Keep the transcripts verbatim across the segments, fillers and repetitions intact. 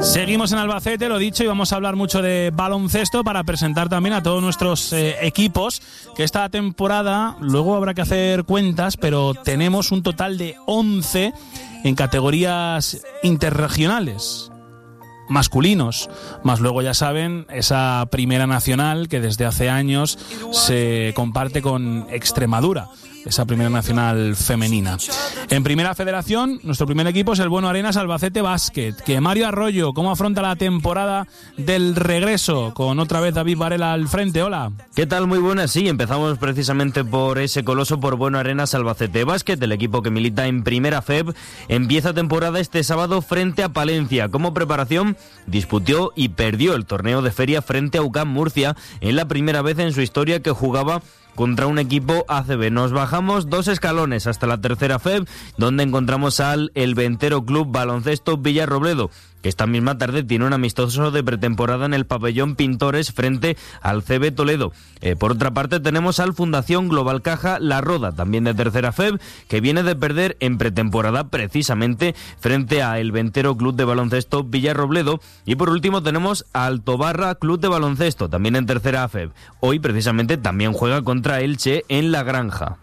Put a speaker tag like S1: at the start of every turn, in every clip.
S1: Seguimos en Albacete, lo dicho, y vamos a hablar mucho de baloncesto para presentar también a todos nuestros eh, equipos, que esta temporada, luego habrá que hacer cuentas, pero tenemos un total de once en categorías interregionales, masculinos, más luego ya saben, esa primera nacional que desde hace años se comparte con Extremadura, esa primera nacional femenina. En primera federación, nuestro primer equipo es el Bueno Arenas Albacete Básquet, que Mario Arroyo, ¿cómo afronta la temporada del regreso? Con otra vez David Varela al frente, hola.
S2: ¿Qué tal? Muy buenas, sí, empezamos precisamente por ese coloso, por Bueno Arenas Albacete Básquet, el equipo que milita en primera F E B, empieza temporada este sábado frente a Palencia. Como preparación, disputó y perdió el torneo de feria frente a U C A M Murcia, en la primera vez en su historia que jugaba contra un equipo A C B. Nos bajamos dos escalones hasta la tercera F E B, donde encontramos al El Ventero Club Baloncesto Villarrobledo, que esta misma tarde tiene un amistoso de pretemporada en el pabellón Pintores frente al C B Toledo. Eh, por otra parte tenemos al Fundación Global Caja La Roda, también de tercera F E B, que viene de perder en pretemporada precisamente frente a El Ventero Club de Baloncesto Villarrobledo. Y por último tenemos al Tobarra Club de Baloncesto, también en tercera F E B. Hoy precisamente también juega contra Elche en La Granja.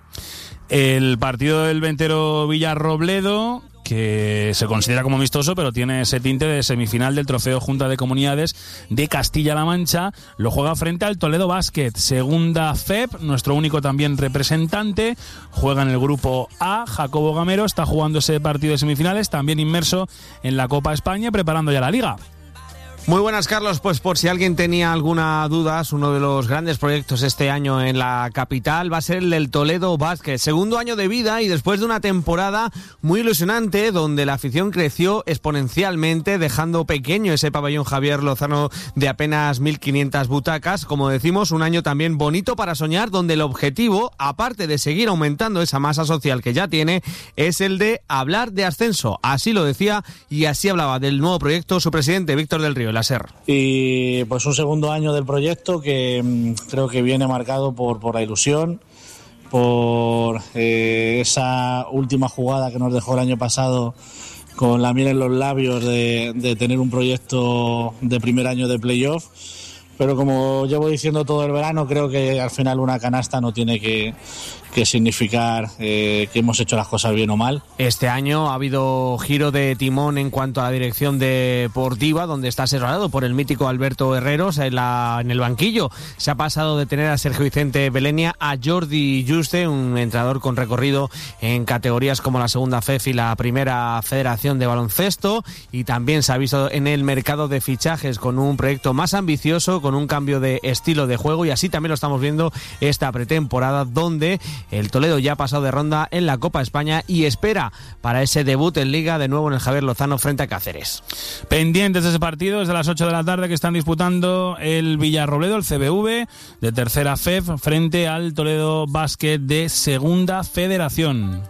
S1: El partido del Ventero Villarrobledo, que se considera como amistoso, pero tiene ese tinte de semifinal del Trofeo Junta de Comunidades de Castilla-La Mancha, lo juega frente al Toledo Básquet, segunda F E B, nuestro único también representante, juega en el grupo A. Jacobo Gamero está jugando ese partido de semifinales, también inmerso en la Copa España, preparando ya la Liga.
S3: Muy buenas, Carlos. Pues por si alguien tenía alguna duda, uno de los grandes proyectos este año en la capital va a ser el del Toledo Básquet. Segundo año de vida y después de una temporada muy ilusionante donde la afición creció exponencialmente, dejando pequeño ese pabellón Javier Lozano de apenas mil quinientas butacas. Como decimos, un año también bonito para soñar, donde el objetivo, aparte de seguir aumentando esa masa social que ya tiene, es el de hablar de ascenso. Así lo decía y así hablaba del nuevo proyecto su presidente, Víctor del Río. Láser.
S4: Y pues un segundo año del proyecto que mmm, creo que viene marcado por, por la ilusión, por eh, esa última jugada que nos dejó el año pasado con la miel en los labios de, de tener un proyecto de primer año de playoff. Pero como llevo diciendo todo el verano, creo que al final una canasta no tiene que, que significar eh, que hemos hecho las cosas bien o mal.
S3: Este año ha habido giro de timón en cuanto a la dirección deportiva, donde está asesorado por el mítico Alberto Herreros en, la, en el banquillo. Se ha pasado de tener a Sergio Vicente Belenia a Jordi Juste, un entrenador con recorrido en categorías como la segunda F E F y la primera Federación de Baloncesto, y también se ha visto en el mercado de fichajes con un proyecto más ambicioso, con un cambio de estilo de juego, y así también lo estamos viendo esta pretemporada, donde el Toledo ya ha pasado de ronda en la Copa España y espera para ese debut en Liga de nuevo en el Javier Lozano frente a Cáceres.
S1: Pendientes de ese partido desde las ocho de la tarde que están disputando el Villarrobledo, el C B V de tercera F E F frente al Toledo Básquet de segunda Federación.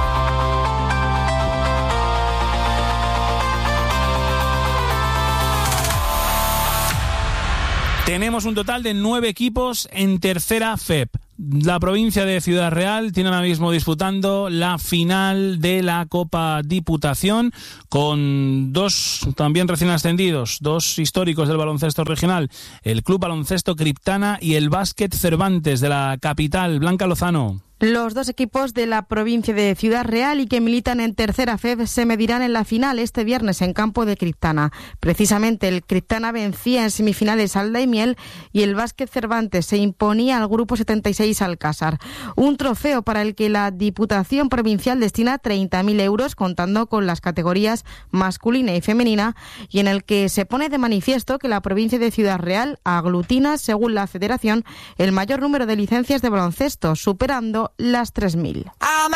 S1: Tenemos un total de nueve equipos en tercera F E P. La provincia de Ciudad Real tiene ahora mismo disputando la final de la Copa Diputación con dos también recién ascendidos, dos históricos del baloncesto regional, el Club Baloncesto Criptana y el Básquet Cervantes de la capital. Blanca Lozano.
S5: Los dos equipos de la provincia de Ciudad Real y que militan en tercera F E B se medirán en la final este viernes en campo de Criptana. Precisamente el Criptana vencía en semifinales al Daimiel y el Básquet Cervantes se imponía al grupo setenta y seis Alcázar. Un trofeo para el que la Diputación Provincial destina treinta mil euros contando con las categorías masculina y femenina, y en el que se pone de manifiesto que la provincia de Ciudad Real aglutina, según la Federación, el mayor número de licencias de baloncesto, superando las tres mil.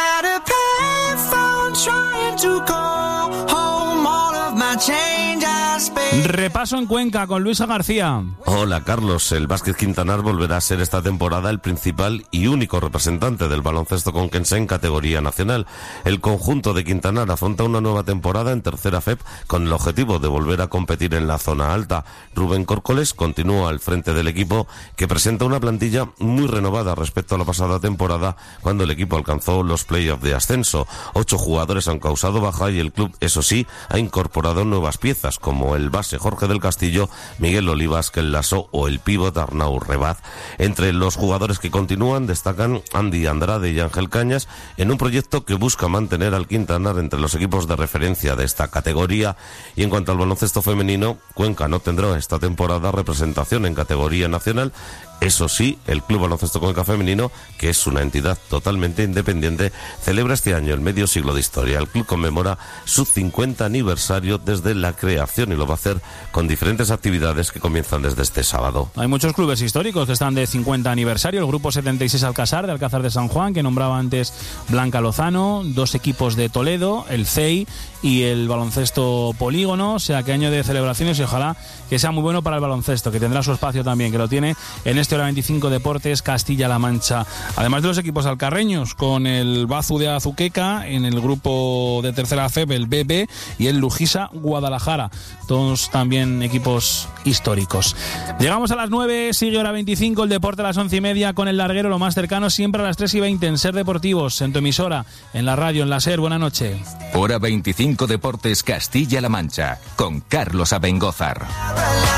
S1: Repaso en Cuenca con Luisa García.
S6: Hola Carlos, el Básquet Quintanar volverá a ser esta temporada el principal y único representante del baloncesto conquense en categoría nacional. El conjunto de Quintanar afronta una nueva temporada en tercera F E P con el objetivo de volver a competir en la zona alta. Rubén Córcoles continúa al frente del equipo, que presenta una plantilla muy renovada respecto a la pasada temporada, cuando el equipo alcanzó los playoffs de ascenso. Ocho jugadores han causado baja y el club, eso sí, ha incorporado nuevas piezas como como el base Jorge del Castillo, Miguel Olivas, Kel Lasso o el pívot Arnau Rebaz. Entre los jugadores que continúan destacan Andy Andrade y Ángel Cañas, en un proyecto que busca mantener al Quintanar entre los equipos de referencia de esta categoría. Y en cuanto al baloncesto femenino, Cuenca no tendrá esta temporada representación en categoría nacional. Eso sí, el Club Baloncesto Cuenca Femenino, que es una entidad totalmente independiente, celebra este año el medio siglo de historia. El club conmemora su cincuenta aniversario desde la creación y lo va a hacer con diferentes actividades que comienzan desde este sábado.
S1: Hay muchos clubes históricos que están de cincuenta aniversario. El Grupo setenta y seis Alcázar, de Alcázar de San Juan, que nombraba antes Blanca Lozano, dos equipos de Toledo, el C E I y el baloncesto Polígono. O sea, que año de celebraciones y ojalá que sea muy bueno para el baloncesto, que tendrá su espacio también, que lo tiene en este Hora veinticinco Deportes Castilla-La Mancha. Además de los equipos alcarreños, con el Bazu de Azuqueca en el grupo de tercera F E B, el B B, y el Lujisa Guadalajara, todos también equipos históricos. Llegamos a las nueve, sigue Hora veinticinco, el deporte a las once y media con el larguero, lo más cercano siempre a las tres y veinte en Ser Deportivos, en tu emisora, en la radio, en la Ser. Buenas noches.
S7: Hora veinticinco Deportes Castilla-La Mancha, con Carlos Abengózar.